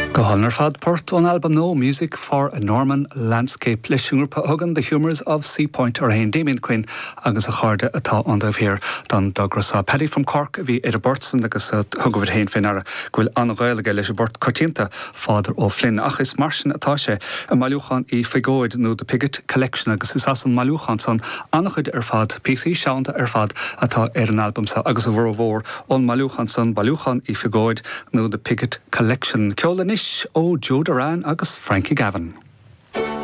Gohannar fad port on album No Music for a Norman Landscape Lishingrupa Hugan, the humours of Sea Point or Hain Damien Quinn agus a charde atá on here don Douglas Paddy from Cork vi Ida Burtson agus Hugovid Hain Finnara gwil anghailige leis Burt Cortinta Father O Flynn achis Martian atá sé a Maluchan I Figoid no the Piggott Collection agus is as an Maluchan son anachid fad PC Shaunta fad atá an album sa agus a vor on Maluchan son Maluchan I Figoid no the Piggott Collection Ceolanish ó Joe Duran agus Frankie Gavin.